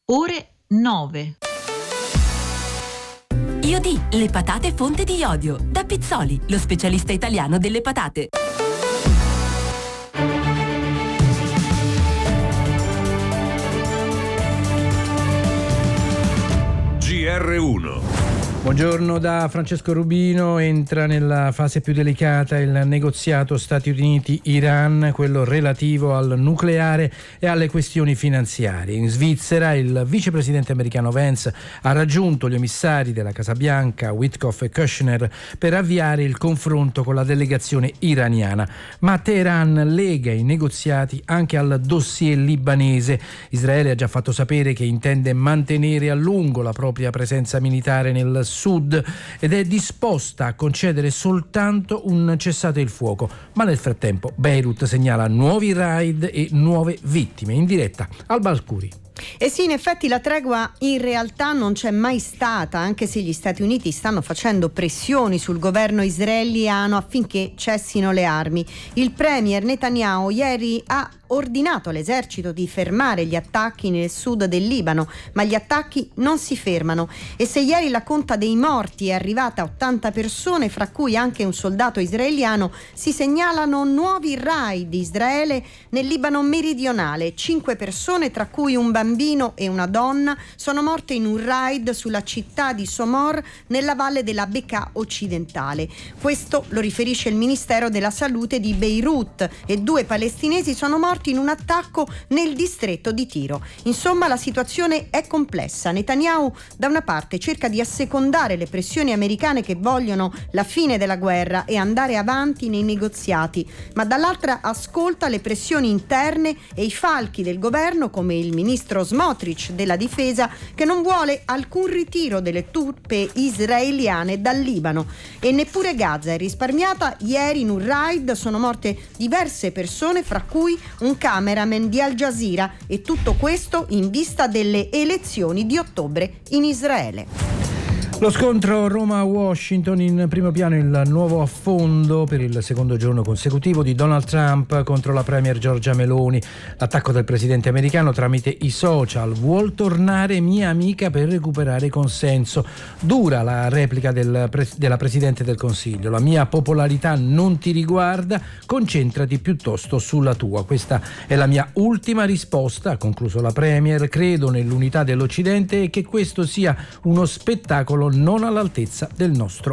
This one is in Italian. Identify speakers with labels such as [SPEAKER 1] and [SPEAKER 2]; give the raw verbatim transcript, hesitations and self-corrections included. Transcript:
[SPEAKER 1] ore nove.
[SPEAKER 2] Io Di, le patate fonte di iodio. Da Pizzoli, lo specialista italiano delle patate.
[SPEAKER 3] G R uno.
[SPEAKER 4] Buongiorno da Francesco Rubino. Entra nella fase più delicata il negoziato Stati Uniti-Iran, quello relativo al nucleare e alle questioni finanziarie. In Svizzera il vicepresidente americano Vance ha raggiunto gli emissari della Casa Bianca, Witkoff e Kushner, per avviare il confronto con la delegazione iraniana. Ma Teheran lega i negoziati anche al dossier libanese. Israele ha già fatto sapere che intende mantenere a lungo la propria presenza militare nel sud ed è disposta a concedere soltanto un cessate il fuoco, ma nel frattempo Beirut segnala nuovi raid e nuove vittime. In diretta Alba Alcuri.
[SPEAKER 5] E sì, in effetti la tregua in realtà non c'è mai stata, anche se gli Stati Uniti stanno facendo pressioni sul governo israeliano affinché cessino le armi. Il premier Netanyahu ieri ha ordinato all'esercito di fermare gli attacchi nel sud del Libano, ma gli attacchi non si fermano e se ieri la conta dei morti è arrivata a ottanta persone, fra cui anche un soldato israeliano, si segnalano nuovi raid di Israele nel Libano meridionale. Cinque persone, tra cui un bambino e una donna, sono morte in un raid sulla città di Somor nella valle della Bekaa occidentale. Questo lo riferisce il Ministero della Salute di Beirut e due palestinesi sono morti in un attacco nel distretto di Tiro. Insomma, la situazione è complessa. Netanyahu da una parte cerca di assecondare le pressioni americane che vogliono la fine della guerra e andare avanti nei negoziati, ma dall'altra ascolta le pressioni interne e i falchi del governo, come il ministro Smotrich della difesa, che non vuole alcun ritiro delle truppe israeliane dal Libano. E neppure Gaza è risparmiata. Ieri in un raid sono morte diverse persone, fra cui un un cameraman di Al Jazeera, e tutto questo in vista delle elezioni di ottobre in Israele.
[SPEAKER 4] Lo scontro Roma-Washington, in primo piano il nuovo affondo per il secondo giorno consecutivo di Donald Trump contro la premier Giorgia Meloni. L'attacco del presidente americano tramite i social: vuol tornare mia amica per recuperare consenso. Dura la replica del pre- della Presidente del Consiglio: la mia popolarità non ti riguarda, concentrati piuttosto sulla tua. Questa è la mia ultima risposta, ha concluso la premier. Credo nell'unità dell'Occidente e che questo sia uno spettacolo non all'altezza del nostro